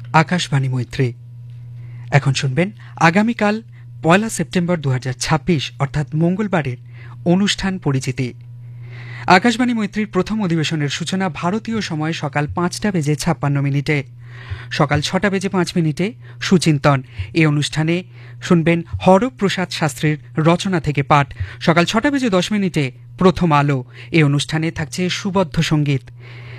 আকাশবাণী মৈত্রী। এখন শুনবেন আগামীকাল ১ সেপ্টেম্বর ২০২৬ অর্থাৎ মঙ্গলবারের অনুষ্ঠান পরিচিতি। আকাশবাণী মৈত্রীর প্রথম অধিবেশনের সূচনা ভারতীয় সময় সকাল ৫টা বেজে ৫৬ মিনিটে। সকাল ৬টা বেজে ৫ মিনিটে সুচিন্তন। এই অনুষ্ঠানে শুনবেন হরপ্রসাদ শাস্ত্রীর রচনা থেকে পাঠ। সকাল ৬টা বেজে ১০ মিনিটে প্রথম আলো। এই অনুষ্ঠানে থাকছে সুবদ্ধ সঙ্গীত।